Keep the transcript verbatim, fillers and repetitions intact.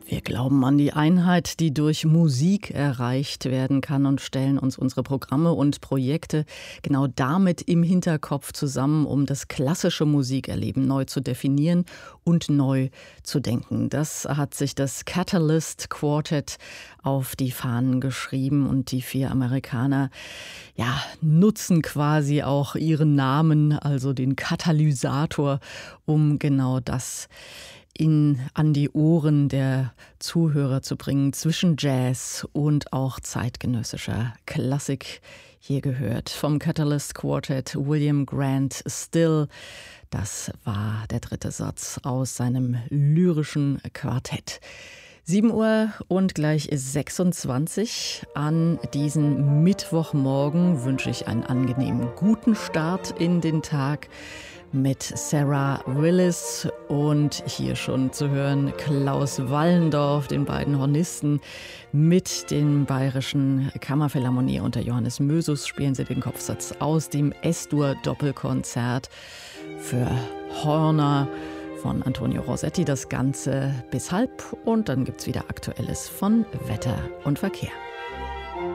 Wir glauben an die Einheit, die durch Musik erreicht werden kann und stellen uns unsere Programme und Projekte genau damit im Hinterkopf zusammen, um das klassische Musikerleben neu zu definieren und neu zu denken. Das hat sich das Catalyst Quartet auf die Fahnen geschrieben und die vier Amerikaner, ja, nutzen quasi auch ihren Namen, also den Katalysator, um genau das in, an die Ohren der Zuhörer zu bringen, zwischen Jazz und auch zeitgenössischer Klassik. Hier gehört vom Catalyst Quartet William Grant Still. Das war der dritte Satz aus seinem lyrischen Quartett. sieben Uhr und gleich sechsundzwanzig. An diesem Mittwochmorgen wünsche ich einen angenehmen guten Start in den Tag mit Sarah Willis und hier schon zu hören Klaus Wallendorf, den beiden Hornisten. Mit den Bayerischen Kammerphilharmonie unter Johannes Mösus spielen sie den Kopfsatz aus dem Es-Dur-Doppelkonzert für Horner von Antonio Rossetti. Das Ganze bis halb und dann gibt's wieder Aktuelles von Wetter und Verkehr.